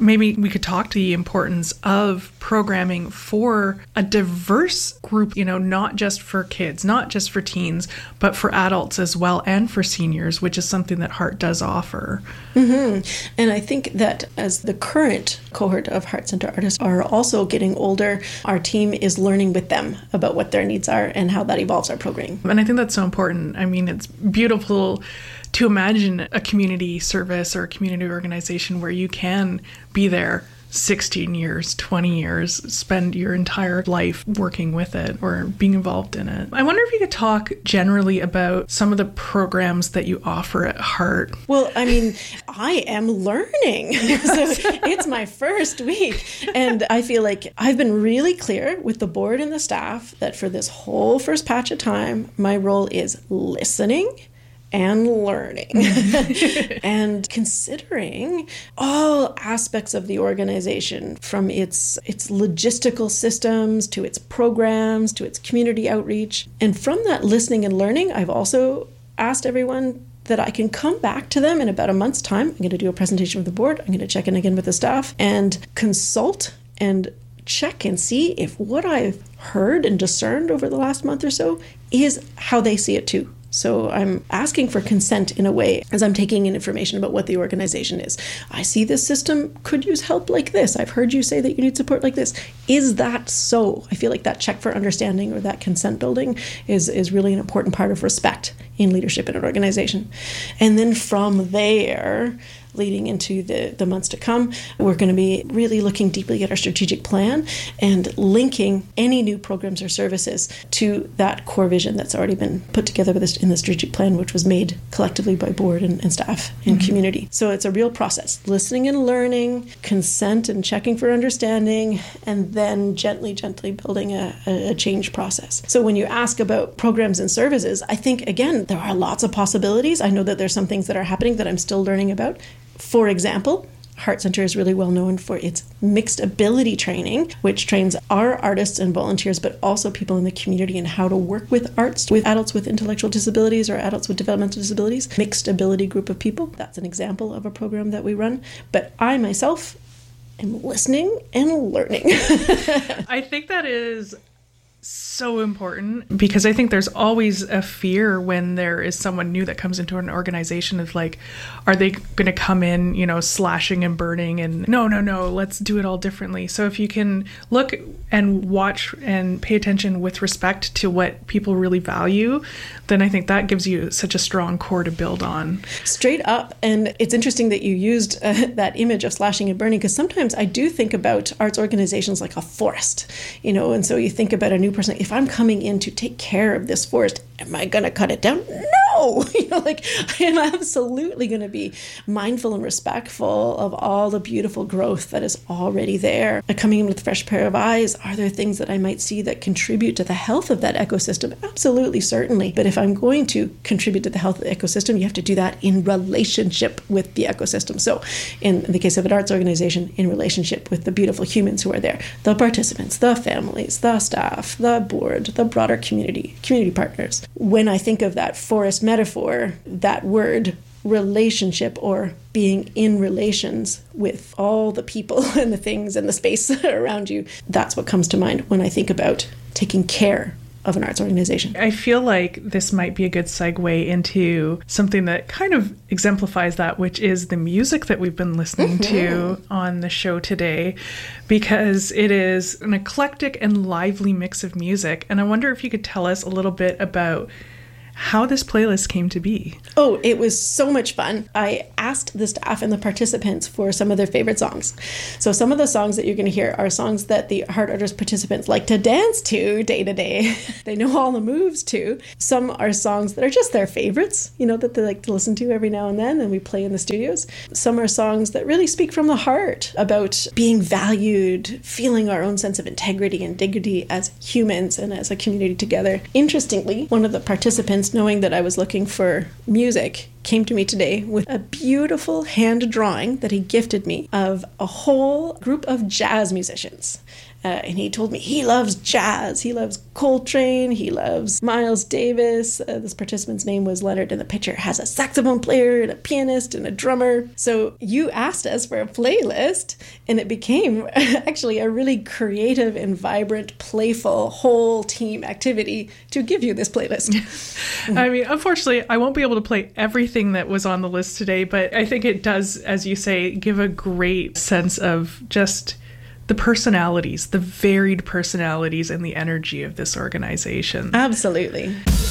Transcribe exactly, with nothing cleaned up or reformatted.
maybe we could talk to the importance of programming for a diverse group, you know, not just for kids, not just for teens, but for adults as well and for seniors, which is something that Heart does offer. Mm-hmm. And I think that as the current cohort of Heart Center artists are also getting older, our team is learning with them about what their needs are and how that evolves our programming. And I think that's so important. I mean, it's beautiful to imagine a community service or a community organization where you can be there sixteen years, twenty years, spend your entire life working with it or being involved in it. I wonder if you could talk generally about some of the programs that you offer at Heart. Well, I mean, I am learning. So it's my first week. And I feel like I've been really clear with the board and the staff that for this whole first patch of time, my role is listening and learning and considering all aspects of the organization, from its its logistical systems to its programs to its community outreach. And from that listening and learning, I've also asked everyone that I can come back to them in about a month's time. I'm going to do a presentation with the board. I'm going to check in again with the staff and consult and check and see if what I've heard and discerned over the last month or so is how they see it too. So I'm asking for consent in a way as I'm taking in information about what the organization is. I see this system could use help like this. I've heard you say that you need support like this. Is that so? I feel like that check for understanding or that consent building is, is really an important part of respect in leadership in an organization. And then from there, leading into the, the months to come, we're going to be really looking deeply at our strategic plan and linking any new programs or services to that core vision that's already been put together with this, in the strategic plan, which was made collectively by board and, and staff and mm-hmm. community. So it's a real process, listening and learning, consent and checking for understanding, and then gently, gently building a, a change process. So when you ask about programs and services, I think, again, there are lots of possibilities. I know that there's some things that are happening that I'm still learning about. For example, Heart Center is really well known for its mixed ability training, which trains our artists and volunteers, but also people in the community in how to work with arts, with adults with intellectual disabilities or adults with developmental disabilities, mixed ability group of people. That's an example of a program that we run. But I myself am listening and learning. I think that is so important, because I think there's always a fear when there is someone new that comes into an organization of like, are they going to come in, you know, slashing and burning, and no, no, no, let's do it all differently. So if you can look and watch and pay attention with respect to what people really value, then I think that gives you such a strong core to build on. Straight up. And it's interesting that you used uh, that image of slashing and burning, because sometimes I do think about arts organizations like a forest, you know, and so you think about a new person, if I'm coming in to take care of this forest, am I going to cut it down? No, you know, like I am absolutely going to be mindful and respectful of all the beautiful growth that is already there. Like coming in with a fresh pair of eyes, are there things that I might see that contribute to the health of that ecosystem? Absolutely, certainly. But if I'm going to contribute to the health of the ecosystem, you have to do that in relationship with the ecosystem. So in the case of an arts organization, in relationship with the beautiful humans who are there, the participants, the families, the staff, the board, the broader community, community partners. When I think of that forest metaphor, that word relationship, or being in relations with all the people and the things and the space around you, that's what comes to mind when I think about taking care of an arts organization. I feel like this might be a good segue into something that kind of exemplifies that, which is the music that we've been listening mm-hmm. to on the show today, because it is an eclectic and lively mix of music. And I wonder if you could tell us a little bit about how this playlist came to be. Oh, it was so much fun. I asked the staff and the participants for some of their favorite songs. So some of the songs that you're going to hear are songs that the Heart Artist participants like to dance to day to day. They know all the moves to. Some are songs that are just their favorites, you know, that they like to listen to every now and then, and we play in the studios. Some are songs that really speak from the heart about being valued, feeling our own sense of integrity and dignity as humans and as a community together. Interestingly, one of the participants, knowing that I was looking for music, came to me today with a beautiful hand drawing that he gifted me of a whole group of jazz musicians. uh, and he told me he loves jazz. He loves Coltrane. He loves Miles Davis. Uh, this participant's name was Leonard, and the picture has a saxophone player and a pianist and a drummer. So you asked us for a playlist, and it became actually a really creative and vibrant, playful, whole team activity to give you this playlist. I mean, unfortunately, I won't be able to play everything that was on the list today, but I think it does, as you say, give a great sense of just the personalities, the varied personalities and the energy of this organization. Absolutely.